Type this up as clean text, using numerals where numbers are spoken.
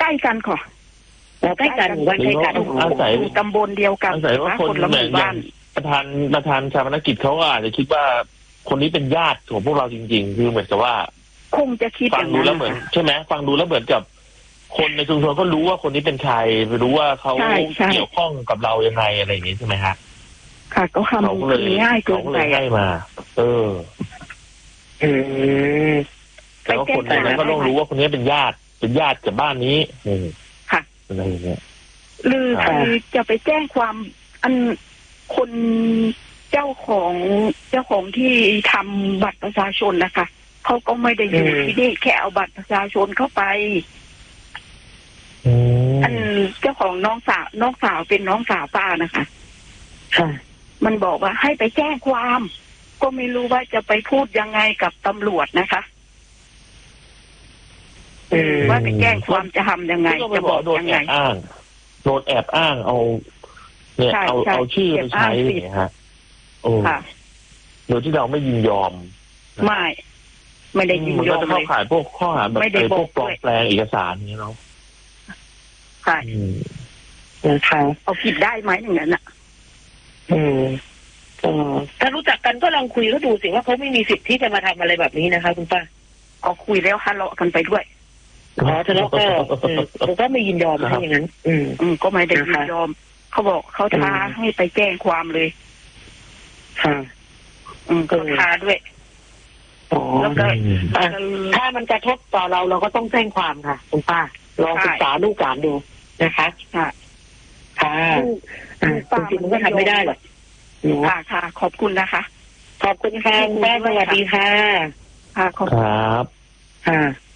ล้กันค่ะใกล้กันหมู่บ้านใกล้กันอยู่ตำบลเดียวกันอาศัยว่าคนละหมู่บ้านประธานชาปนกิจเขาอาจจะคิดว่าคนนี้เป็นญาติของพวกเราจริงๆคือเหมือนกับว่าคงจะคิดฟังดูแล้วเหมือนใช่ไหมฟังดูแล้วเหมือนกับคนในชุมชนก็รู้ว่าคนนี้เป็นใครรู้ว่าเขาเกี่ยวข้องกับเรายังไงอะไรอย่างนี้ใช่ไหมฮะค่ะก็คำนี้ง่ายเกินไปให้มาแต่ว่าคนนั้นก็ต้องรู้ว่าคนนี้เป็นญาติกับบ้านนี้ค่ะอะไรอย่างเงี้ยหรือคือจะไปแจ้งความคนเจ้าของที่ทำบัตรประชาชนนะคะเขาก็ไม่ได้อยู่ที่นี่แค่เอาบัตรประชาชนเข้าไปเจ้าของน้องสาวเป็นน้องสาวป้านะคะค่ะมันบอกว่าให้ไปแจ้งความก็ไม่รู้ว่าจะไปพูดยังไงกับตำรวจนะคะว่าไปแจ้งความจะทำยังไงจะบอกยังไงโดนแอบอ้างเอาเนี่ยเอาชื่อไปใช้เนี่ยฮะโดยที่เราไม่ยินยอมไม่ได้ยินยอมเลยมันก็จะเข้าข่ายพวกข้อหาแบบพวกปลอมแปลงเอกสารนี้เนาะค่ะเอาผิดได้ไหมอย่างนั้นอ่ะถ้ารู้จักกันก็ลองคุยแล้วดูสิว่าเขาไม่มีสิทธิ์ที่จะมาทำอะไรแบบนี้นะคะคุณป้าเอาคุยแล้วทะเลาะกันไปด้วยทะเลาะก็ไม่ยินยอมให้อย่างนั้นก็ไม่ได้ยินยอมเขาบอกเขาท้าให้ไปแจ้งความเลยค่ะก็ท้าด้วยแล้วก็ถ้ามันกระทบต่อเราก็ต้องแจ้งความค่ะคุณป้าลองศึกษาลูกหลานดูนะคะค่ะจริงๆมันก็ทำไม่ได้หรอกค่ะขอบคุณนะคะขอบคุณค่ะคุณป้าสวัสดีค่ะครับค่ะ